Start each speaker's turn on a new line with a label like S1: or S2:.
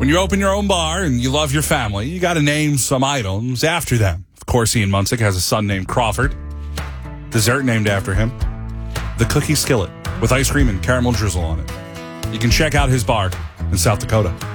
S1: When you open your own bar and you love your family, you got to name some items after them. Of course, Ian Munsick has a son named Crawford. Dessert named after him. The Cookie Skillet with ice cream and caramel drizzle on it. You can check out his bar in South Dakota.